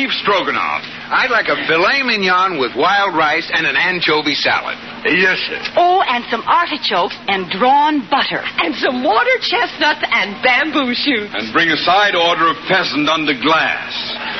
beef stroganoff. I'd like a filet mignon with wild rice and an anchovy salad. Yes, sir. Oh, and some artichokes and drawn butter. And some water chestnuts and bamboo shoots. And bring a side order of pheasant under glass.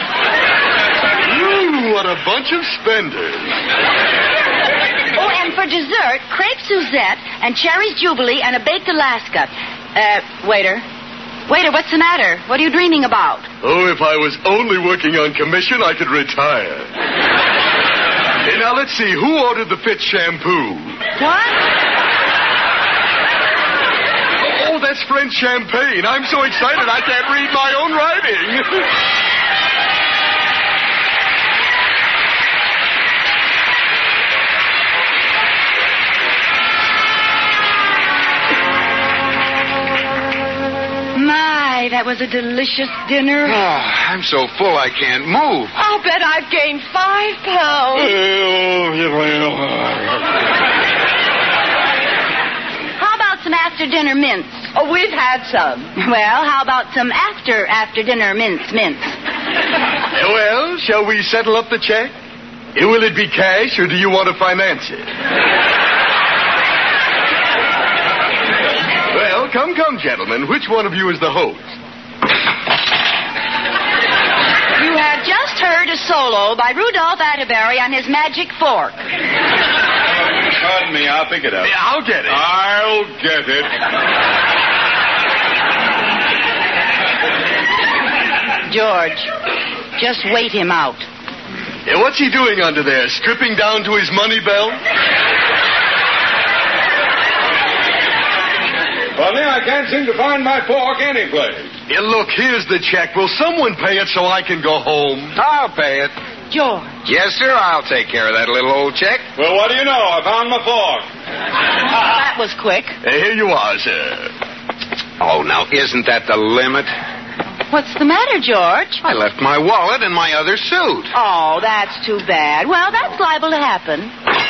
What a bunch of spenders. Oh, and for dessert, crepe Suzette and cherries Jubilee and a baked Alaska. Waiter, what's the matter? What are you dreaming about? Oh, if I was only working on commission, I could retire. Hey, now let's see. Who ordered the Fitz shampoo? What? Oh, that's French champagne. I'm so excited I can't read my own writing. My, that was a delicious dinner. Oh, I'm so full I can't move. I'll bet I've gained 5 pounds. How about some after-dinner mints? Oh, we've had some. Well, how about some after-dinner mints? Well, shall we settle up the check? Will it be cash, or do you want to finance it? Well, come, gentlemen. Which one of you is the host? You have just heard a solo by Rudolph Atterbury on his magic fork. Pardon me, I'll pick it up. Yeah, I'll get it. I'll get it. George, just wait him out. Yeah, what's he doing under there? Stripping down to his money belt? Funny, I can't seem to find my fork anyplace. Yeah, look, here's the check. Will someone pay it so I can go home? I'll pay it. George. Yes, sir, I'll take care of that little old check. Well, what do you know? I found my fork. That was quick. Here you are, sir. Oh, now, isn't that the limit? What's the matter, George? I left my wallet in my other suit. Oh, that's too bad. Well, that's liable to happen.